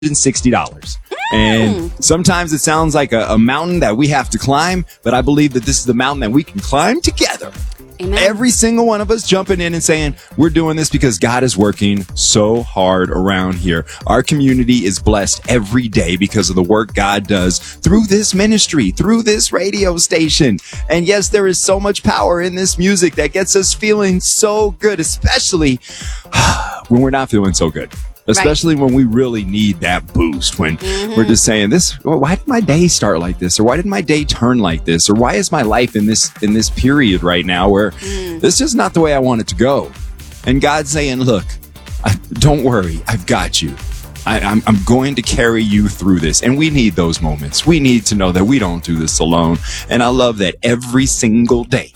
$960. And sometimes it sounds like a mountain that we have to climb, but I believe that this is the mountain that we can climb together. Amen. Every single one of us jumping in and saying, we're doing this because God is working so hard around here. Our community is blessed every day because of the work God does through this ministry, through this radio station. And yes, there is so much power in this music that gets us feeling so good, especially when we're not feeling so good. Especially when we really need that boost, when we're just saying why did my day start like this? Or why did my day turn like this? Or why is my life in this period right now where this is not the way I want it to go? And God's saying, look, don't worry. I've got you. I'm going to carry you through this. And we need those moments. We need to know that we don't do this alone. And I love that every single day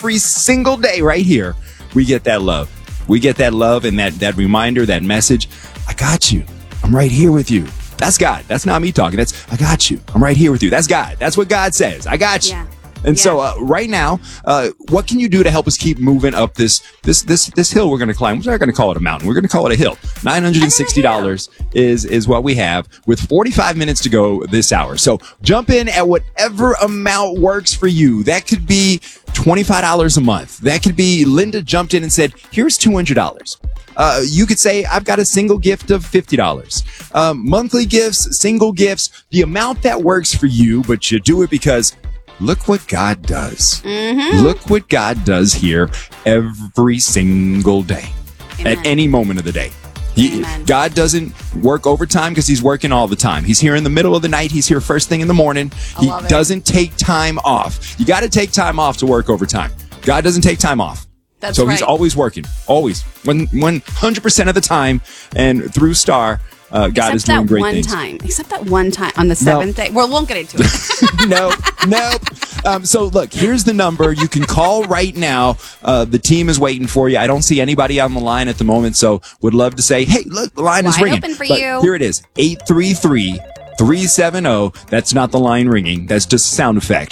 right here, we get that love. We get that love and that reminder, that message. I got you. I'm right here with you. That's God. That's not me talking. I got you. I'm right here with you. That's God. That's what God says. I got you. Yeah. And so right now, what can you do to help us keep moving up this hill we're going to climb? We're not going to call it a mountain. We're going to call it a hill. $960 is what we have with 45 minutes to go this hour. So jump in at whatever amount works for you. That could be $25 a month. That could be Linda jumped in and said, here's $200. You could say, I've got a single gift of $50. Monthly gifts, single gifts, the amount that works for you, but you do it because look what God does. Look what God does here every single day. At any moment of the day. God doesn't work overtime because he's working all the time. He's here in the middle of the night. He's here first thing in the morning. He doesn't take time off. You got to take time off to work overtime. God doesn't take time off. That's right. He's always working. Always. 100% of the time. And through Star, God is doing great things. Except that one time on the seventh day. Well, we won't get into it. No. So look, here's the number. You can call right now. The team is waiting for you. I don't see anybody on the line at the moment, so would love to say, hey, look, the line is ringing. Open for you. Here it is, 833-370. That's not the line ringing. That's just a sound effect.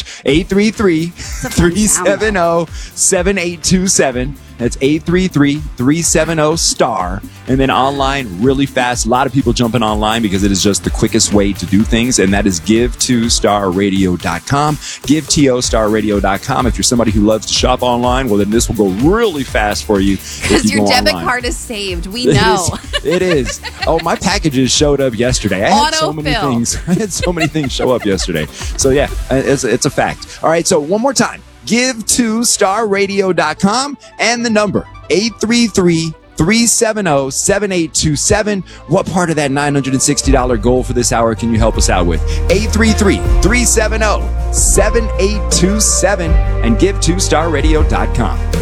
833-370-7827. That's 833-370-STAR. And then online, really fast. A lot of people jumping online because it is just the quickest way to do things. And that is give2starradio.com. Give2starradio.com. If you're somebody who loves to shop online, well, then this will go really fast for you. Because your debit card is saved. We know. It is. Oh, my packages showed up yesterday. I had so many things show up yesterday. So yeah, it's a fact. All right. So one more time. Give2starradio.com and the number 833-370-7827. What part of that $960 goal for this hour can you help us out with? 833-370-7827 and give2starradio.com.